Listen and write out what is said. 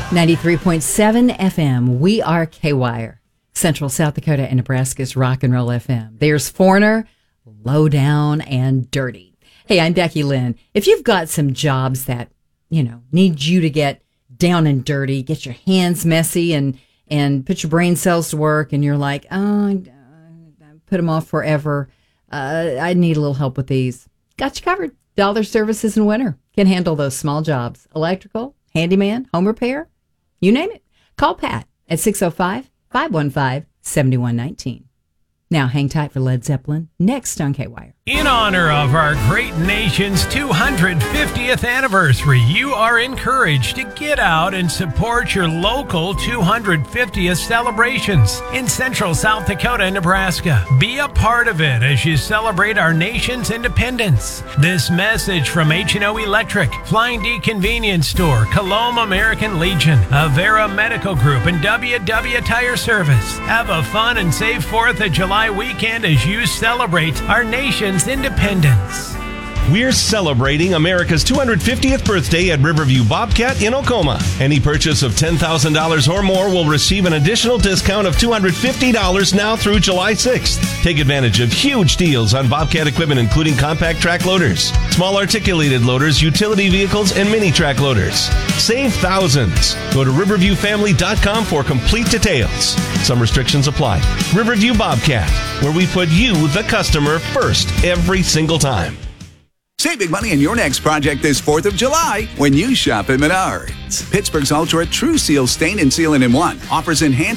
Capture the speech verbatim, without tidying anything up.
ninety-three point seven F M. We are K-Wire. Central South Dakota and Nebraska's Rock and Roll F M. There's Foreigner, Low Down, and Dirty. Hey, I'm Becky Lynn. If you've got some jobs that, you know, need you to get down and dirty, get your hands messy, and and put your brain cells to work, and you're like, oh, I, I put them off forever. Uh, I need a little help with these. Got you covered. Dollar Services and Winter can handle those small jobs. Electrical, handyman, home repair, you name it. Call Pat at six oh five, five one five, seven one one nine. Now hang tight for Led Zeppelin next on K-Wire. In honor of our great nation's two hundred fiftieth anniversary, you are encouraged to get out and support your local two hundred fiftieth celebrations in Central South Dakota and Nebraska. Be a part of it as you celebrate our nation's independence. This message from H and O Electric, Flying D Convenience Store, Coloma American Legion, Avera Medical Group, and W W Tire Service. Have a fun and safe fourth of July weekend as you celebrate our nation's independence. We're celebrating America's two hundred fiftieth birthday at Riverview Bobcat in Oklahoma. Any purchase of ten thousand dollars or more will receive an additional discount of two hundred fifty dollars now through July sixth. Take advantage of huge deals on Bobcat equipment, including compact track loaders, small articulated loaders, utility vehicles, and mini track loaders. Save thousands. Go to riverview family dot com for complete details. Some restrictions apply. Riverview Bobcat, where we put you, the customer, first every single time. Save big money on your next project this fourth of July when you shop at Menards. Pittsburgh's Ultra True Seal Stain and Sealant in One offers enhanced